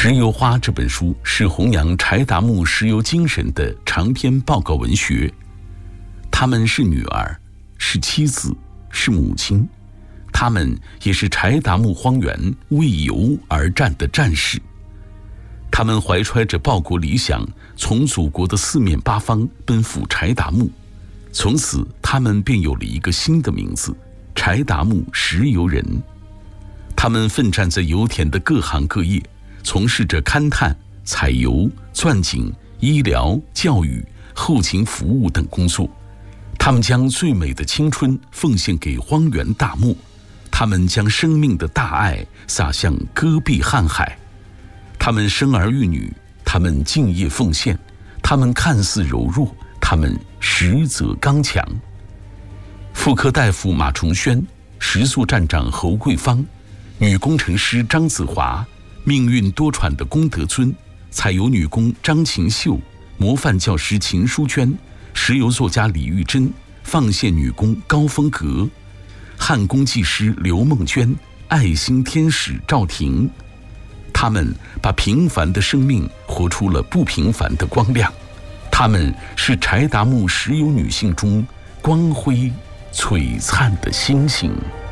石油花》这本书是弘扬柴达木石油精神的长篇报告文学。他们是女儿，是妻子，是母亲，他们也是柴达木荒原为油而战的战士。他们怀揣着报国理想，从祖国的四面八方奔赴柴达木，从此他们便有了一个新的名字——柴达木石油人。他们奋战在油田的各行各业，从事着勘探、采油、钻井、医疗、教育、后勤服务等工作。他们将最美的青春奉献给荒原大漠，他们将生命的大爱洒向戈壁瀚海。他们生儿育女，他们敬业奉献，他们看似柔弱，他们实则刚强。妇科大夫马崇轩，食宿站长侯桂芳，女工程师张子华，命运多舛的龚德尊，采油女工张琴秀，模范教师秦淑娟，石油作家李玉珍，放线女工高峰阁，焊工技师刘梦娟，爱心天使赵婷。他们把平凡的生命活出了不平凡的光亮，他们是柴达木石油女性中光辉璀璨的星星。